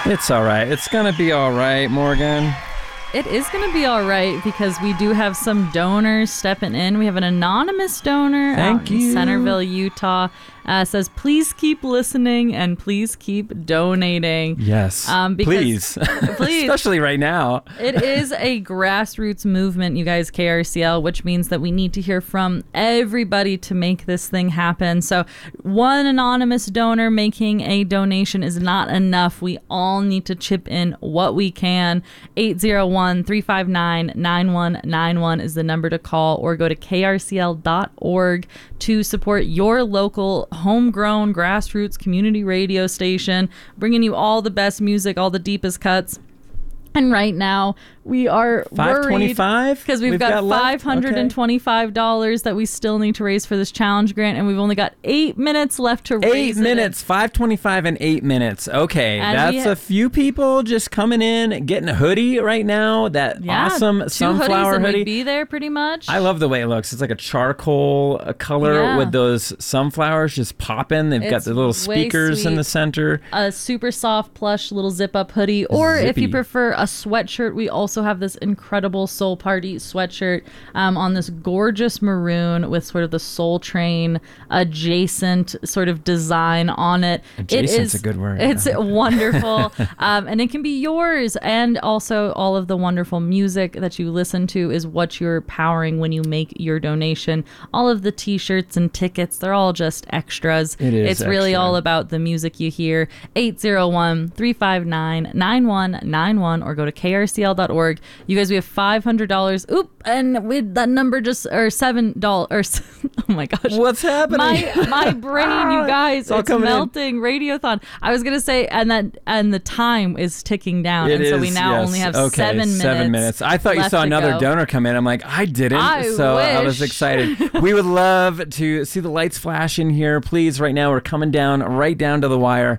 It's all right. It's going to be all right, Morgan. It is going to be all right because we do have some donors stepping in. We have an anonymous donor out in Centerville, Utah. Says, please keep listening and please keep donating. Yes, please. Please. Especially right now. It is a grassroots movement, you guys, KRCL, which means that we need to hear from everybody to make this thing happen. So one anonymous donor making a donation is not enough. We all need to chip in what we can. 801-359-9191 is the number to call, or go to krcl.org to support your local homegrown grassroots community radio station, bringing you all the best music, all the deepest cuts. And right now, we are worried because we've got $525 that we still need to raise for this challenge grant, and we've only got 8 minutes left to raise 8 minutes, $525 and 8 minutes. Okay, and that's a few people just coming in, getting a hoodie right now. That awesome sunflower hoodie. We'd be there pretty much. I love the way it looks. It's like a charcoal color with those sunflowers just popping. They've got the little speakers in the center. A super soft, plush little zip-up hoodie, or if you prefer a sweatshirt, we also have this incredible Soul Party sweatshirt on this gorgeous maroon with sort of the Soul Train adjacent sort of design on it. Adjacent's a good word. It's wonderful. And it can be yours. And also all of the wonderful music that you listen to is what you're powering when you make your donation. All of the t-shirts and tickets, they're all just extras. It's really all about the music you hear. 801-359-9191 or go to krcl.org. You guys, we have $500. Oop, and with that number just, or $7. Oh my gosh. What's happening? My brain, you guys, it's melting. Radiothon. I was going to say, and the time is ticking down. So we now only have 7 minutes. 7 minutes. I thought you saw another donor come in. I'm like, I didn't. I was excited. We would love to see the lights flash in here. Please, right now, we're coming down right down to the wire.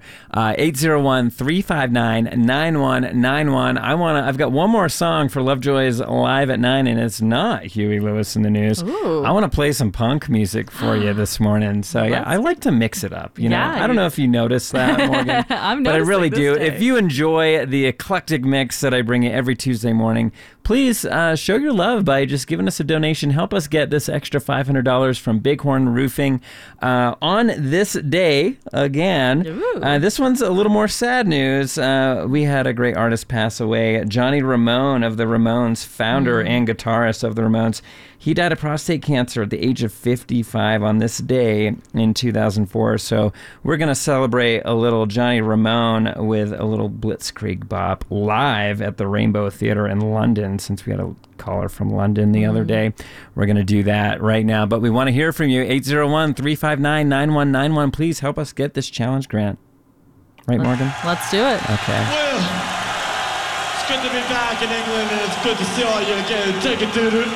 801-359-9191. I've got one more song for Lovejoy's Live at 9, and it's not Huey Lewis in the News. Ooh. I want to play some punk music for you this morning. So I like to mix it up. You know, I don't know if you noticed that, Morgan, but I really do. If you enjoy the eclectic mix that I bring you every Tuesday morning, please show your love by just giving us a donation. Help us get this extra $500 from Bighorn Roofing. On this day, again, this one's a little more sad news. We had a great artist pass away, Johnny Ramone of the Ramones, founder and guitarist of the Ramones. He died of prostate cancer at the age of 55 on this day in 2004. So we're going to celebrate a little Johnny Ramone with a little Blitzkrieg bop live at the Rainbow Theatre in London, since we had a caller from London the other day. We're going to do that right now. But we want to hear from you. 801-359-9191. Please help us get this challenge grant. Right, Morgan? Let's do it. Okay. Well, it's good to be back in England, and it's good to see all you again. Take it to the